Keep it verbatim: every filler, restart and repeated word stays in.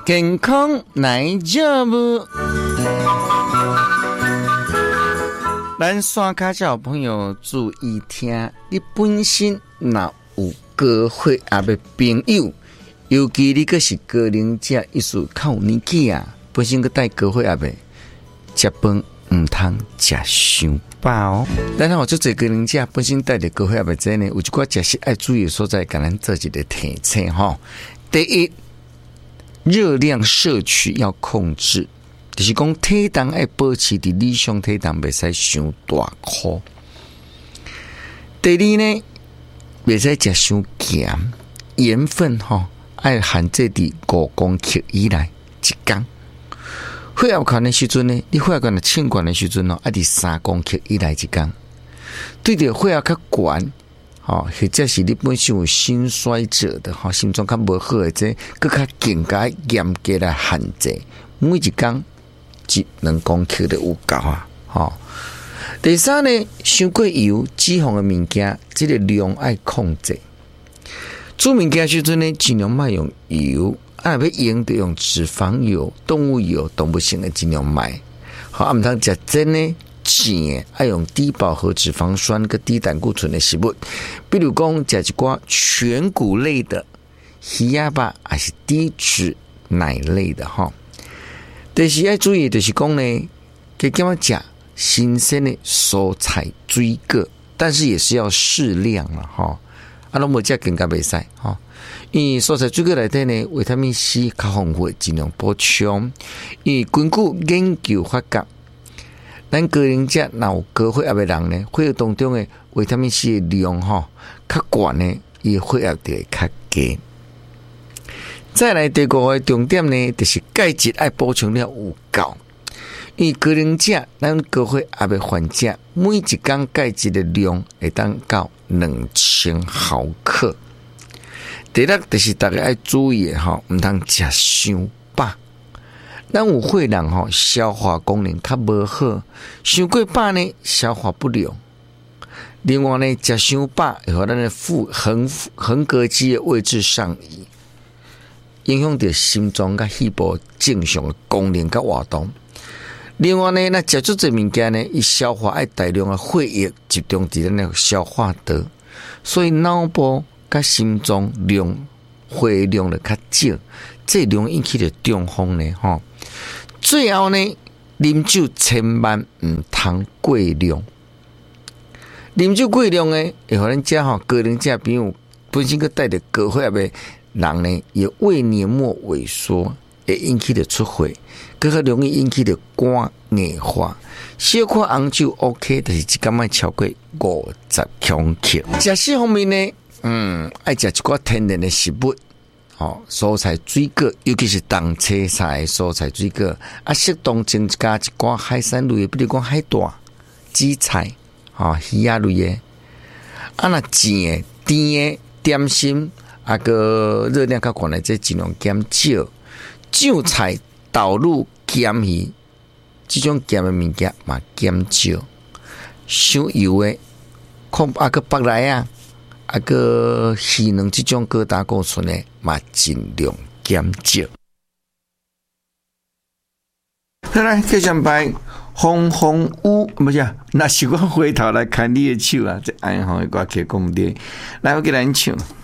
健康来照不？咱山脚小朋友注意听，你本身若有高血压的朋友，尤其你个是高龄者，意思较有年纪啊，本身个带高血压的，食饭唔通食伤饱哦。咱好做这高龄者本身带着高血压的者呢，有一寡食食爱注意的所在，甲咱做一个提醒吼。第一，热量摄取要控制。就是讲体重要保持伫理想体重，袂使伤大颗。第二呢，袂使食伤咸，盐分吼爱限制伫五公克以内一天。血压高的时阵呢，你血压高的称悬的时阵哦，爱伫三公克以内一天。对着血压较悬，吼或者是你本身有心衰者的吼，心脏较无好的这，更较更加严格来限制，每一天。一两公克的有够啊！吼、哦，第三呢，伤过油、脂肪的物件，这个量爱控制。煮物件时阵呢，尽量莫用油，啊，要用就用脂肪油、动物油、动物性的尽量买。好，啊，唔通食真呢甜，爱用低饱和脂肪酸跟低胆固醇的食物，比如讲食一寡全谷类的鱼仔肉，还是低脂奶类的哈。但是要注意，就是讲呢，给干嘛吃新鲜的蔬菜水果，但是也是要适量了哈。啊，拢无食更加袂使哈。因为蔬菜水果内底呢，维他命 C 较丰富，尽量补充。因为根据研究发觉，咱高龄者若有高血压的人呢，血液当中的维他命 C 的量哈较悬呢，伊血压就会较低。再来第五个重点呢，就是钙质爱补充了有够。因为高龄者，咱高血压的患者，每一天钙质的量会当到两千毫克。第六就是大家爱注意吼，唔通食伤饱。咱有血人吼，消化功能较无好，伤过饱呢，消化不良。另外呢，食伤饱会互咱的腹横横膈肌的位置上移。影响到心脏甲肺部正常的功能甲活动。另外呢，那食足这物件呢，伊消化爱大量的血液集中伫咱的消化道，所以脑部甲心脏量血量就较少，这容易引起的中风呢吼。最后呢，啉酒千万唔通过量。啉酒过量呢，会互咱遮吼高龄者朋友本身个带着高血压的。人呢，也胃黏膜萎缩，会引起的出血，更加容易引起的肝硬化。小可红酒 OK， 但是一天要超过五十公克。食食方面呢，嗯，爱食一寡天然的食物，哦，蔬菜水果，尤其是冬青菜蔬菜水果，啊，适当增加一寡海产类的，比如讲海带、紫菜，哦，鱼仔类的，啊，那甜的、甜的点心。啊个热量较高的，这尽量减少。韭菜、豆乳、咸鱼，这种咸的物件嘛减少。伤油的，控啊个白来啊，啊个鱼卵这种高胆固醇的嘛尽量减少。好来，继续摆红红屋，不是啊？那是我回头来看你的手啊，这暗红的歌曲讲的，来我给咱唱。